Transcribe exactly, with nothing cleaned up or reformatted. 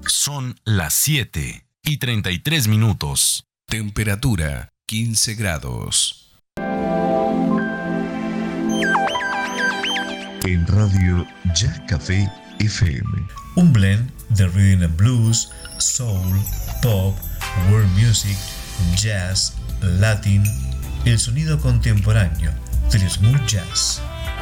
Son las siete y treinta y tres minutos. Temperatura quince grados. En Radio Jazz Café F M. Un blend de rhythm and blues, soul, pop, world music, jazz, latin, el sonido contemporáneo del smooth jazz.